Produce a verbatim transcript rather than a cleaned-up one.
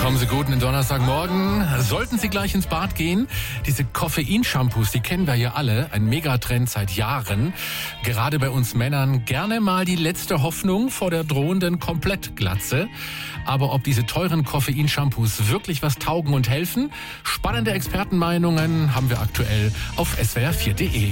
Kommen Sie gut in den Donnerstagmorgen. Sollten Sie gleich ins Bad gehen, diese Koffein-Shampoos, die kennen wir ja alle, ein Megatrend seit Jahren. Gerade bei uns Männern gerne mal die letzte Hoffnung vor der drohenden Komplettglatze. Aber ob diese teuren Koffein-Shampoos wirklich was taugen und helfen? Spannende Expertenmeinungen haben wir aktuell auf S W R vier punkt de.